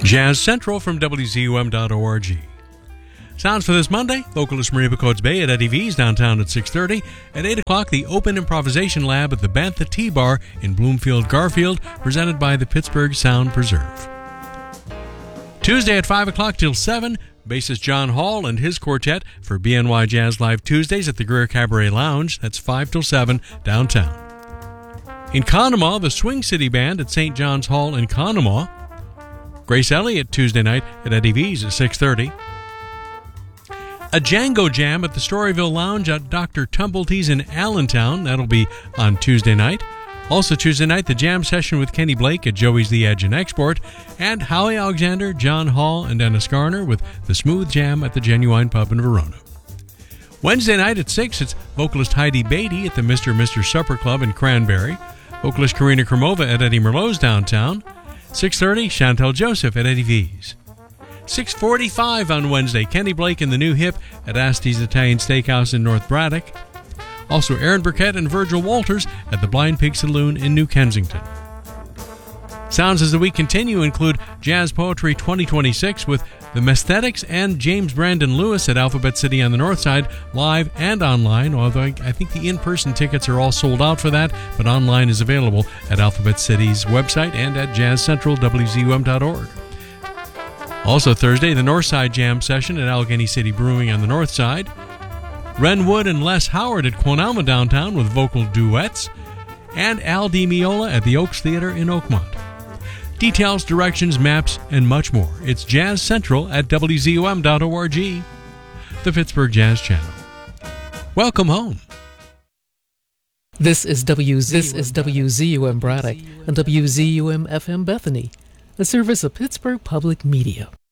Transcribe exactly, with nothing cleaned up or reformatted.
Jazz Central from W Z U M dot org. Sounds for this Monday, vocalist Maria Coates Bay at Eddie V's downtown at six thirty. At eight o'clock, the Open Improvisation Lab at the Bantha Tea Bar in Bloomfield, Garfield, presented by the Pittsburgh Sound Preserve. Tuesday at five o'clock till seven, bassist John Hall and his quartet for B N Y Jazz Live Tuesdays at the Greer Cabaret Lounge. That's five till seven downtown. In Conemaugh, the Swing City Band at Saint John's Hall in Conemaugh. Grace Elliott Tuesday night at Eddie V's at six thirty. A Django Jam at the Storyville Lounge at Doctor Tumbletee's in Allentown. That'll be on Tuesday night. Also Tuesday night, the jam session with Kenny Blake at Joey's The Edge and Export. And Howie Alexander, John Hall, and Dennis Garner with the Smooth Jam at the Genuine Pub in Verona. Wednesday night at six, it's vocalist Heidi Beatty at the Mister and Missus Supper Club in Cranberry. Vocalist Karina Kromova at Eddie Merlot's downtown. six thirty, Chantel Joseph at Eddie V's. six forty-five on Wednesday, Kenny Blake and the New Hip at Asti's Italian Steakhouse in North Braddock. Also, Aaron Burkett and Virgil Walters at the Blind Pig Saloon in New Kensington. Sounds as the week continue include Jazz Poetry twenty twenty-six with the Mesthetics and James Brandon Lewis at Alphabet City on the North Side, live and online, although I think the in-person tickets are all sold out for that, but online is available at Alphabet City's website and at Jazz Central, W Z U M dot org. Also Thursday, the Northside Jam session at Allegheny City Brewing on the North Side. Ren Wood and Les Howard at Quonalma downtown with vocal duets. And Al Di Meola at the Oaks Theater in Oakmont. Details, directions, maps, and much more. It's Jazz Central at W Z U M dot org, the Pittsburgh Jazz Channel. Welcome home. This is W Z. This is W Z U M Braddock and W Z U M F M Bethany, a service of Pittsburgh Public Media.